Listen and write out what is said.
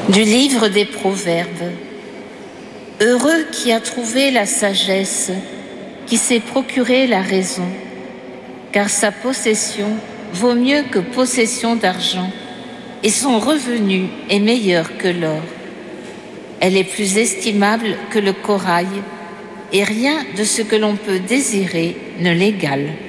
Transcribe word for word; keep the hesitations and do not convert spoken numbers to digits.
Du livre des Proverbes. Heureux qui a trouvé la sagesse, qui s'est procuré la raison, car sa possession vaut mieux que possession d'argent, et son revenu est meilleur que l'or. Elle est plus estimable que le corail, et rien de ce que l'on peut désirer ne l'égale.